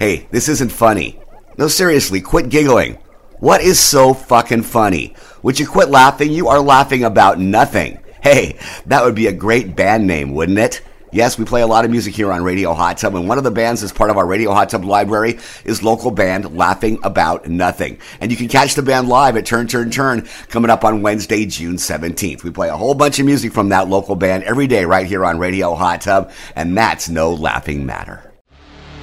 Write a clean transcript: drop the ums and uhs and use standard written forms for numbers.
Hey, this isn't funny. No, seriously, quit giggling. What is so fucking funny? Would you quit laughing? You are laughing about nothing. Hey, that would be a great band name, wouldn't it? Yes, we play a lot of music here on Radio Hot Tub, and one of the bands that's part of our Radio Hot Tub library is local band Laughing About Nothing. And you can catch the band live at Turn Turn Turn coming up on Wednesday, June 17th. We play a whole bunch of music from that local band every day right here on Radio Hot Tub, and that's no laughing matter.